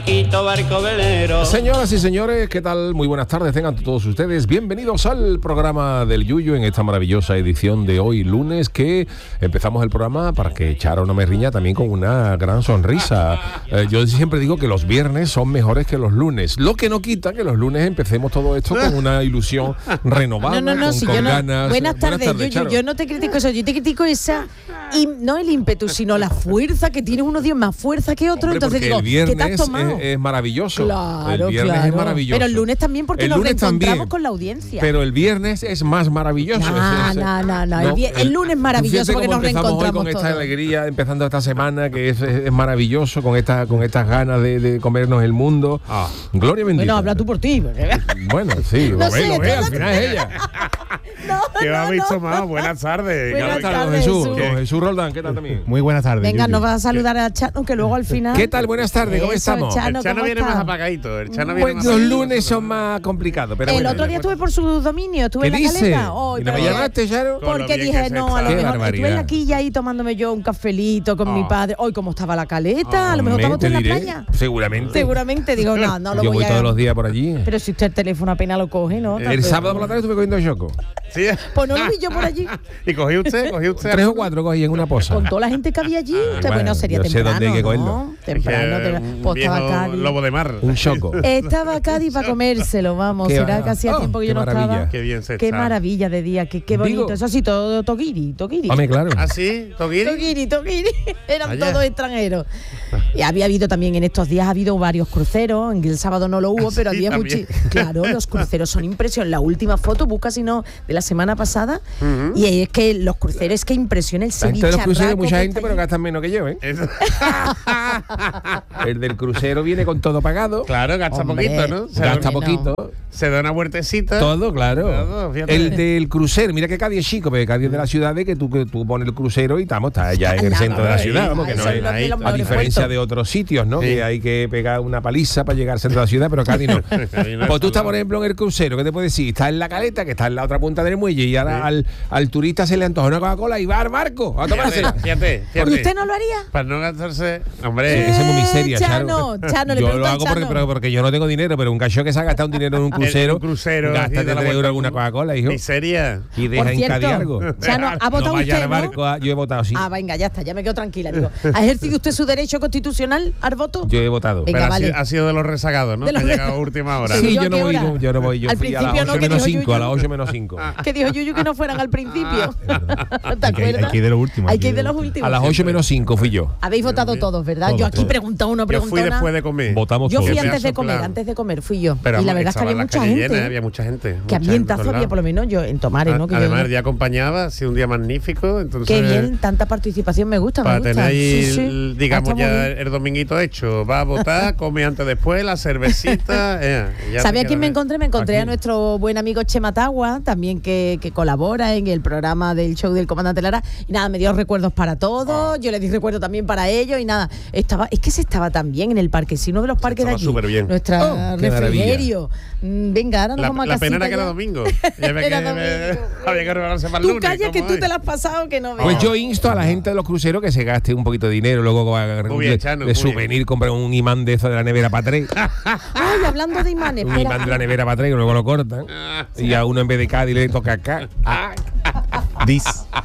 Barco velero. Señoras y señores, ¿qué tal? Muy buenas tardes, tengan todos ustedes bienvenidos al programa del Yuyu en esta maravillosa edición de hoy lunes, que empezamos el programa, para que Charo no me riña, también con una gran sonrisa. Yo siempre digo que los viernes son mejores que los lunes, lo que no quita que los lunes empecemos todo esto con una ilusión renovada, con ganas. Buenas tardes, Yuyu, yo no te critico eso, yo te critico esa, y no el ímpetu, sino la fuerza que tiene uno, Dios, más fuerza que otro. Hombre, entonces digo, el viernes ¿qué te has tomado? Es maravilloso. Claro, el viernes es maravilloso. Pero el lunes también, porque nos reencontramos con la audiencia. Pero el viernes es más maravilloso. No. El lunes es maravilloso porque nos reencontramos hoy con esta todos. alegría, empezando esta semana, que es maravilloso, con estas ganas de comernos el mundo. Gloria bendita. Bueno, habla tú por ti. Bueno, sí, no lo ve, al final es ella. ¿Qué va visto más? Buenas tardes. Buenas tardes, Jesús. Don Jesús Roldán, ¿qué tal también? Muy buenas tardes. Venga, Yuyu. nos vas a saludar a Chano, que luego al final. ¿Qué tal? Buenas tardes, ¿cómo Eso, estamos? Chano, El Chano ¿cómo viene estás? más apagadito. El Chano viene Pues más los apagadito. lunes son más complicados, pero El bueno. otro día estuve por su dominio, estuve en la dice? caleta. ¿Y no me llamaste, Charo? Con lo Porque bien dije, que se no, a lo Qué mejor barbaridad. estuve aquí ya ahí tomándome yo un cafelito con mi padre. Hoy, ¿cómo estaba la caleta? A lo mejor estamos Te todos en la diré, playa. Seguramente. Digo, no lo Yo voy voy a... todos los días por allí. Pero si usted el teléfono apenas lo coge, ¿no? El sábado por la tarde estuve cogiendo choco. Sí. Pues no lo vi yo por allí. ¿Y cogió usted? 3 o 4 cogí en una posa. Con toda la gente que había allí. Bueno, sería yo sé temprano, dónde hay que cogerlo. ¿no? Temprano. Un Pues estaba viejo Cádiz. lobo de mar. Un choco. Estaba Cádiz para comérselo, vamos. Qué Será va- que hacía Oh, tiempo que qué yo no maravilla. estaba. Qué bien se Qué está. maravilla de día, qué bonito. Digo- Eso sí, todo Toguiri. Hombre, claro. ¿Ah, sí? ¿Togiri? Toguiri. Eran Vaya. todos extranjeros. Y había habido también en estos días, ha habido varios cruceros. En el sábado no lo hubo, ¿Ah, pero sí? había También. Claro, los cruceros son impresionantes. La última foto, busca si no, de la semana pasada. Y es que los cruceros, es que impresiona el La gente de los cruceros, sevicharraco mucha que gente, está pero allí. gastan menos que yo, ¿eh? Eso. El del crucero viene con todo pagado. Claro, gasta Hombre. poquito, ¿no? Gasta Bueno. poquito. Se da una vueltecita. Todo, claro. Todo, fíjate. El del crucero, mira que Cádiz es chico, pero Cádiz es de la ciudad de que tú pones el crucero y está ya en el Al centro de la lado, ciudad, ahí. vamos, que no Eso es es, lo de los a mejores diferencia puertos. de otros sitios, ¿no? Sí. Que hay que pegar una paliza para llegar al centro de la ciudad, pero Cádiz no. Cádiz no Pues tú está estás, por ejemplo, en el crucero, ¿qué te puedes decir? Estás en la caleta, que está en la otra punta del muelle, y ahora al turista se le antoja una Coca-Cola y va al barco a tomársela. Fíjate. ¿Y usted no lo haría? Para no gastarse. Hombre. Esa es muy miseria, Chano, Chano, le yo pregunto lo al hago Chano. porque yo no tengo dinero, pero un cacho que se ha gastado un dinero en un crucero, Un crucero. gástate 3 euros en una Coca-Cola, hijo, Miseria. y deja Por en cierto, Cádiz algo. Chano, ¿ha votado No vaya usted, al no? barco, yo he votado, sí. Ah, venga, ya está, ya me quedo tranquila. Digo, ¿ha ejercido usted su derecho constitucional al voto? Yo he votado. Venga, Pero vale. ha sido de los rezagados, ¿no? De los Que ha llegado a última hora. Sí, ¿Yo yo no a qué voy, hora? yo no voy, yo Al fui a las principio no, 8 que menos dijo 5, a las Yuyu. 8 menos 5. Que dijo Yuyu que no fueran al principio. ¿Te Hay que acuerdas? ir de los últimos. Hay que ir de los últimos. A las 8 menos 5 fui yo. Habéis votado todos, ¿verdad? Yo aquí pregunto uno, Yo pregunto fui una. después de comer. Votamos Yo todos. fui Qué antes de pedazo comer, plan. fui yo. Pero Y la verdad es que había estaban las mucha calles gente. llenas, había mucha gente. Que mucha ambientazo gente a todos había, por lo menos yo en Tomares, ¿no? Que Además, yo, el día acompañaba, ha sido un día magnífico. Entonces, qué bien, tanta participación, me gusta, me para gusta. tener ahí, Sí, sí. digamos, Está muy ya bien. el dominguito hecho. Va a votar, come antes después, la cervecita. ¿Sabía quién me encontré? Me encontré Aquí. a nuestro buen amigo Chema Tagua, también que colabora en el programa del show del Comandante Lara. Y nada, me dio recuerdos para todos, yo le di recuerdos también para ellos y nada. Es que se estaba tan bien en el parque, si uno de los parques de estaba allí. súper bien. Nuestra Oh, qué refrigerio. Venga, ahora nos vamos a La pena casita era que era ya. domingo. Ya ve Era que domingo. había que prepararse para el Tú lunes. calla que ¿cómo tú es? te la has pasado que no veas. Pues yo insto a la gente de los cruceros que se gaste un poquito de dinero, luego Muy bien, Chano, de muy souvenir, comprar un imán de eso de la nevera para 3. Ay, hablando de imanes, Un imán de la nevera para 3, que luego lo cortan. Y a uno en vez de Cádiz le toca acá. Dis.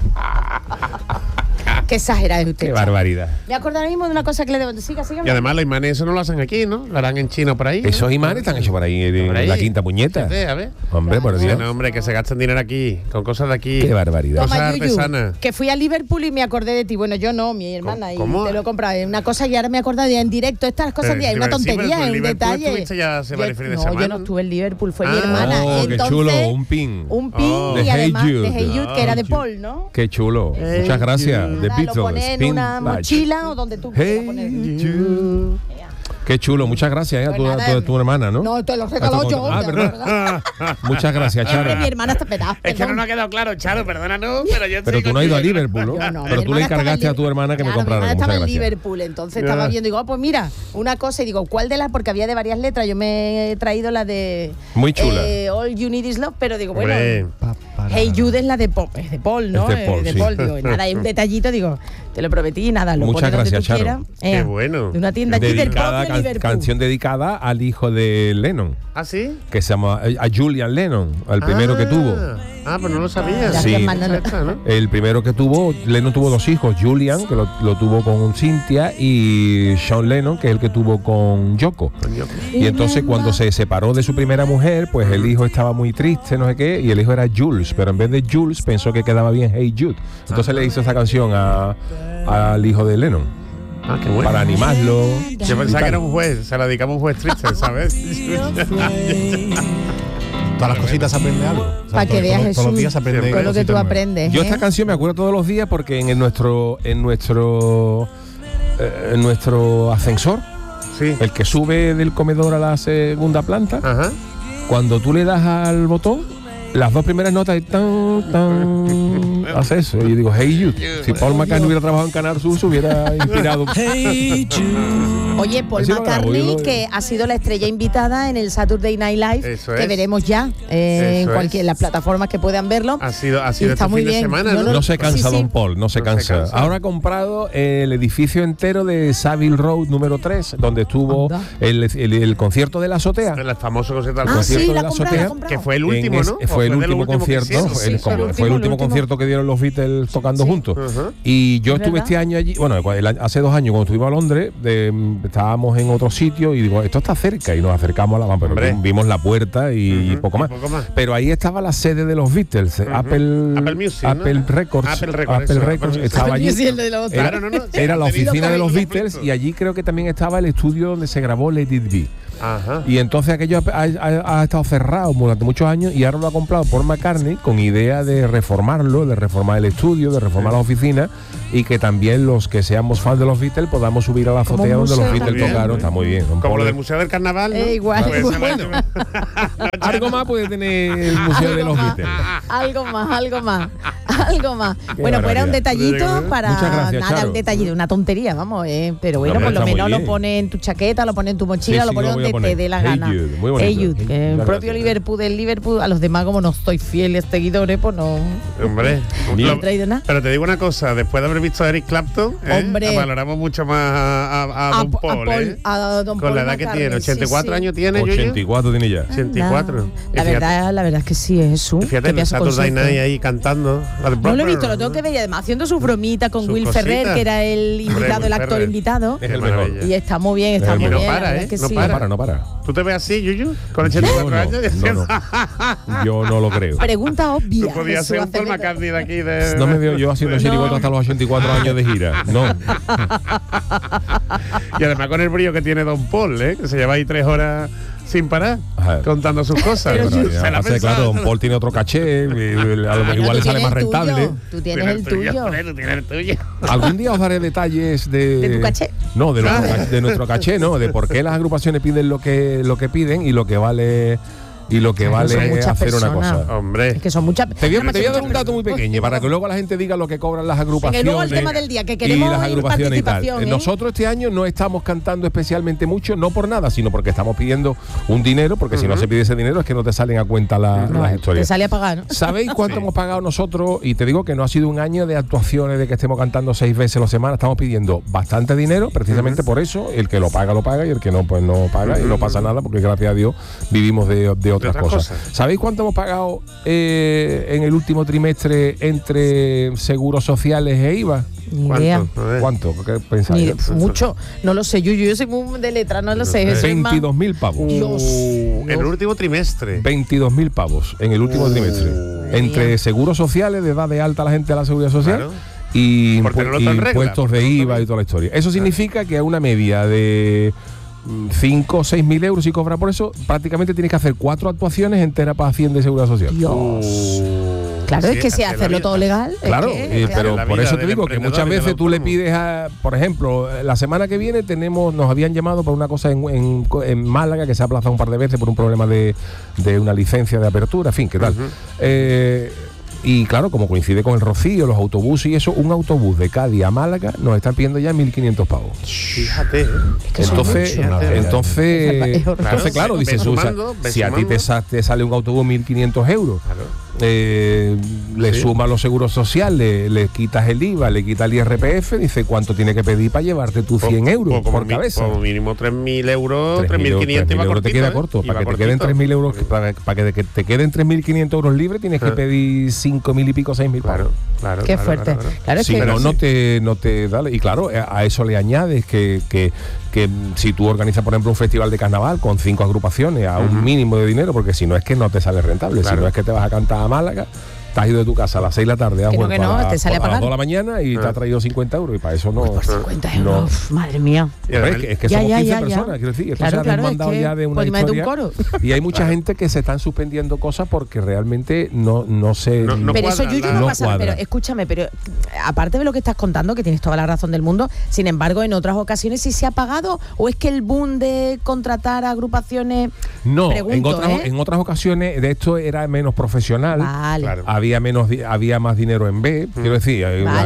Qué exagerado es usted. Qué chaval. barbaridad. Me acuerdo ahora mismo de una cosa que le debo. Siga. Y además los imanes eso no lo hacen aquí, ¿no? Lo harán en China o por ahí. ¿no? Esos imanes están hechos por ahí, en Por ahí. la Quinta Puñeta. Fíjate, a ver. Hombre, por Dios. No, hombre, que se gasten dinero aquí, con cosas de aquí. Qué barbaridad. Cosas Toma, Yuyu, artesanas. que fui a Liverpool y me acordé de ti. Bueno, yo no, mi hermana. ¿Cómo? Y te lo he comprado. Es una cosa y ahora me he acordado ya en directo. Estas cosas Pero ya es una sí, pero tontería, tú en es un Liverpool detalle. estuviste ya hace varios fines de no, semana, yo no ¿no? estuve en Liverpool, fue mi Ah. hermana. Oh, qué Entonces, chulo, un pin. Un pin De y Hey además Jude. de Hey Jude, que era de Ah, Paul, ¿no? Qué chulo. Hey, Muchas gracias. Jude. The Nada, lo Beatles. pones en Pin una Badge. mochila o donde tú quieras poner. Hey Jude. Qué chulo. Muchas gracias a Pues nada, tu hermana, ¿no? No, te lo regaló yo. Ah, ya, ¿verdad? Muchas gracias, Charo. Hombre, mi hermana está pedada. Es que no nos ha quedado claro, Charo, perdónanos, pero yo Pero estoy tú no has ido a contigo. Liverpool, ¿no? Yo no, Pero mi tú le hermana estaba encargaste en a tu hermana que me Claro, comprara. Mi hermana Muchas estaba en gracias. Liverpool, entonces estaba viendo, digo, pues mira, una cosa, y digo, ¿cuál de las? Porque había de varias letras, yo me he traído la de Muy chula. All You Need Is Love, pero digo, Hombre, bueno, Hey Jude es la de Pop, es de Paul, ¿no? Es de Paul, sí. Paul, digo, nada, hay un detallito, digo, te lo prometí, nada, lo Muchas pones donde gracias, tú Charo. quieras. Qué bueno. De una tienda aquí del Dedicada, propio Liverpool. canción dedicada al hijo de Lennon, ¿Ah, sí? que se llama a Julian Lennon, al primero que tuvo. Ah, pues no lo sabía. Gracias, Sí. Manolo. Esta, ¿no? El primero que tuvo, Lennon tuvo 2 hijos, Julian, que lo tuvo con Cynthia, y Sean Lennon, que es el que tuvo con Yoko. Coño. Y entonces cuando se separó de su primera mujer, pues el hijo estaba muy triste, no sé qué, y el hijo era Jules, pero en vez de Jules pensó que quedaba bien Hey Jude. Entonces le hizo esa canción al hijo de Lennon, Ah, qué bueno. para animarlo. Yo pensaba que era un juez, se la dedicamos a un juez triste, ¿sabes? Todas las cositas se aprende algo. O sea, Para que todos- veas, todos los Jesús, días se aprende con lo que cositas tú nuevas. aprendes. Yo ¿eh? esta canción me acuerdo todos los días porque en nuestro ascensor, Sí. el que sube del comedor a la segunda planta, Ajá. cuando tú le das al botón, las 2 primeras notas tan tan hace eso. Y yo digo, Hey Jude. Si Paul McCartney hubiera trabajado en Canal Sur, se hubiera inspirado. Oye, Paul Así lo grabo, McCartney, yo lo- que ha sido la estrella invitada en el Saturday Night Live, Eso que es. veremos ya en Eso cualquier las plataformas que puedan verlo. Ha sido Y este está muy fin de bien. semana, Yo ¿no? No se cansa, Sí, sí. Don Paul, no se No se cansa. cansa. Ahora ha comprado el edificio entero de Savile Road número 3, donde estuvo Anda. el concierto de la azotea. El famoso concierto del Ah, concierto sí, de la la ha comprado, azotea, la ha comprado. que fue el En último, ¿no? fue el ¿O de lo último que concierto, hicieron? Sí, el- fue el fue el último, último concierto que dieron los Beatles tocando Sí. juntos. Ajá. Y yo ¿Es estuve verdad? este año allí, bueno, hace 2 años cuando estuvimos a Londres, estábamos en otro sitio y digo, esto está cerca, y nos acercamos a la pero Hombre. vimos la puerta y Ujú, poco y más. poco más. Pero ahí estaba la sede de los Beatles, Apple Music, ¿no? Apple Records, Apple Records, eso, Apple Music. estaba allí. Sí, el de la otra. Era, Claro, no, no. era la Sí, oficina de los conflicto. Beatles y allí creo que también estaba el estudio donde se grabó Let It Be. Ajá. Y entonces aquello ha estado cerrado durante muchos años y ahora lo ha comprado Paul McCartney con idea de reformarlo, de reformar el estudio, de reformar las oficinas y que también los que seamos fans de los Beatles podamos subir a la Como azotea un donde los museo Beatles también. tocaron. Está muy bien. Don Como Paul lo del es- Museo del Carnaval, ¿no? Igual, Pues esa igual. noche- Algo más puede tener el Museo de los Beatles. Algo más, algo más, algo más. Qué Bueno, pues era un barbaridad. detallito para Muchas gracias, nada, Charo. un detallito, una tontería, vamos, pero bueno, No, por lo está muy menos lo bien. pone en tu chaqueta, lo pone en tu mochila, Sí, lo sí, pone lo voy a donde poner. te dé la Hey gana. Jude, muy bonito. Hey Jude, el Muchas propio gracias. Liverpool, a los demás como no estoy fieles seguidores, pues no. Hombre, No he traído nada. pero te digo una cosa, después de haber visto a Eric Clapton, Hombre. valoramos mucho más a Don Paul, ¿eh? a Don Con Paul la edad que McCartney, tiene, 84 sí, sí. años tiene, Yuyu. 84 tiene ya. 84. La verdad es que sí, es Jesús. Fíjate, Qué en el pedazo de Saturday concepto. Night ahí cantando. No lo he visto, lo tengo que ver y además haciendo su bromita con Sus Will cositas. Ferrer, que era el invitado, Will el actor Ferrer. invitado. Es el mejor. maravilla. Y está muy bien, está El muy mejor. bien. No la para, verdad ¿eh? que No sí. para. No para. ¿Tú te ves así, Yuyu? Con Yo 84 años. no. Yo no lo creo. Pregunta obvia. Tú podías Jesús ser un Paul Acevedo. McCartney de aquí. De... No me veo yo haciendo chirigoto hasta los 84 años de gira. No. Y además con el brillo que tiene Don Paul, ¿eh? Que se lleva ahí 3 horas sin parar Ajá. contando sus cosas. Pero Se yo- la ha Aparte, pensado. claro, Don Paul tiene otro caché, a lo mejor Bueno, igual le tú sale tienes más el rentable. tuyo, Tú tienes el tuyo. hombre, tú tienes el tuyo. Algún día os daré detalles de... ¿De tu caché? No, de nuestro caché, no, de por qué las agrupaciones piden lo que piden y lo que vale Claro, son muchas hacer una personas. cosa. Hombre. Es que son muchas. Te voy a Además, dar son un dato muy muchas- pequeño para que luego la gente diga lo que cobran las Venga, agrupaciones. y luego el tema del día, que y queremos las oír agrupaciones y tal. participación, ¿eh? Nosotros este año no estamos cantando especialmente mucho, no por nada, sino porque estamos pidiendo un dinero, porque si no se pide ese dinero es que no te salen a cuenta No, las te historias. sale a pagar, ¿no? ¿Sabéis cuánto hemos pagado nosotros? Y te digo que no ha sido un año de actuaciones, de que estemos cantando 6 veces a la semana. Estamos pidiendo bastante dinero, precisamente por eso. El que lo paga y el que no, pues no paga y no pasa nada, porque gracias a Dios vivimos de otras otras cosas. cosas. ¿Sabéis cuánto hemos pagado en el último trimestre entre seguros sociales e IVA? Ni idea. ¿Cuánto? A ver. ¿Cuánto? ¿Qué pensáis? Mucho. No lo sé. Yo soy muy de letra, no lo sé. Jesús es más- 22.000 pavos. Dios. En el último trimestre. 22.000 pavos en el último trimestre. Entre seguros sociales, de edad de alta a la gente a la seguridad social. Claro. Y Por tenerlo todo en regla, impuestos por de tenerlo IVA todo y toda la historia. Eso significa que a una media de 5 o 6 mil euros, si cobra por eso, prácticamente tienes que hacer 4 actuaciones enteras para Hacienda y Seguridad Social. Dios. Claro, es que si hacerlo todo legal. es Claro, que, pero La por vida eso te del digo que muchas emprendedor y del veces tú le autónomo. pides a, por ejemplo, la semana que viene nos habían llamado por una cosa en Málaga que se ha aplazado un par de veces por un problema de una licencia de apertura, en fin, ¿qué tal? Y claro, como coincide con el Rocío, los autobuses y eso, un autobús de Cádiz a Málaga nos están pidiendo ya 1.500 pavos. Fíjate. que son Entonces, mucho. entonces, Es horroroso. claro, dices Ves tú, sumando, ves si a ti sumando. te sale un autobús 1.500 euros, Claro. le suma los seguros sociales, le quitas el IVA, le quitas el IRPF, dice cuánto tiene que pedir para llevarte tus 100 euros por cabeza. Como mínimo 3.000 euros, 3.500 euros te queda corto. Para que te queden 3.000 euros, para que te queden 3.500 euros libres, tienes que pedir 5.000 y pico, 6.000 Claro. Qué fuerte. Claro, es si que no, no te da. Y claro, a eso le añades que si tú organizas, por ejemplo, un festival de carnaval con 5 agrupaciones a un mínimo de dinero, porque si no es que no te sale rentable, si no es que te vas a cantar a Málaga, te has ido de tu casa a las 6 de la tarde, has vuelto te sale a las 2 de la mañana y te ha traído 50 euros, y para eso no. por 50 euros, madre mía. Es que somos 15 personas, quiero decir, esto se ha mandado ya de una historia. Y hay mucha gente que se están suspendiendo cosas porque realmente no sé. Pero eso Yuyu no pasa. Pero escúchame, pero aparte de lo que estás contando, que tienes toda la razón del mundo, sin embargo, en otras ocasiones sí se ha pagado, o es que el boom de contratar a agrupaciones. No, en otras ocasiones de esto era menos profesional. Vale. Había más dinero en B, quiero decir,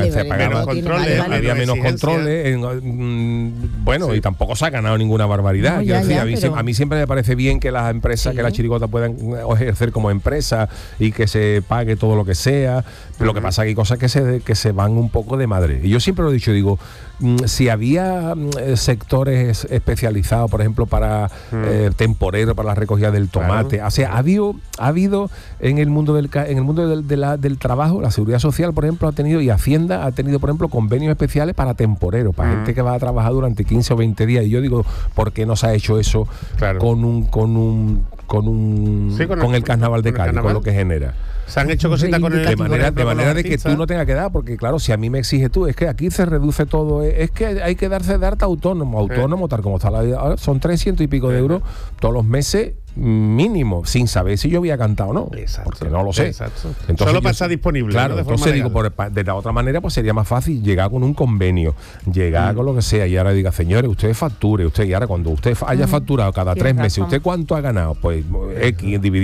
había menos controles, bueno, y tampoco se ha ganado ninguna barbaridad. A mí siempre me parece bien que las empresas, que las chirigotas puedan ejercer como empresa y que se pague todo lo que sea, pero lo que pasa es que hay cosas que se van un poco de madre. Y yo siempre lo he dicho, digo, si había sectores especializados, por ejemplo, para temporero, para la recogida del tomate, o sea, ha habido en el mundo del trabajo, la Seguridad Social, por ejemplo, ha tenido, y Hacienda ha tenido, por ejemplo, convenios especiales para temporeros, para gente que va a trabajar durante 15 o 20 días. Y yo digo, ¿por qué no se ha hecho eso con el carnaval de Cádiz, con lo que genera? Se han hecho cositas con el de manera de que tú no tengas que dar, porque claro, si a mí me exige tú, es que aquí se reduce todo, es que hay que darse de alta autónomo, tal como está la vida ahora, son 300 y pico de euros todos los meses mínimo, sin saber si yo había cantado o no. Exacto, porque no lo sé. Entonces, solo para estar disponible. Claro, ¿no? entonces digo, de la otra manera pues sería más fácil llegar con un convenio, llegar con lo que sea, y ahora diga, señores, usted facture, y ahora cuando usted haya facturado cada 3 meses, ¿usted cuánto ha ganado? Pues X dividido